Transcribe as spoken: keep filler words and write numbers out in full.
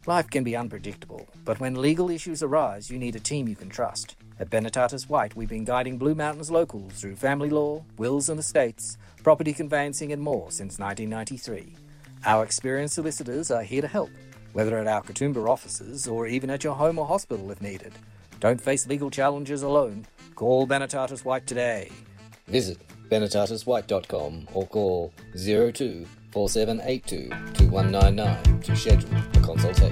Life can be unpredictable, but when legal issues arise, you need a team you can trust. At Benetatis White, we've been guiding Blue Mountains locals through family law, wills and estates, property conveyancing and more since nineteen ninety-three. Our experienced solicitors are here to help, whether at our Katoomba offices or even at your home or hospital if needed. Don't face legal challenges alone. Call Benetatis White today. Visit benetatis white dot com or call zero two four seven eight two two one nine nine to schedule a consultation.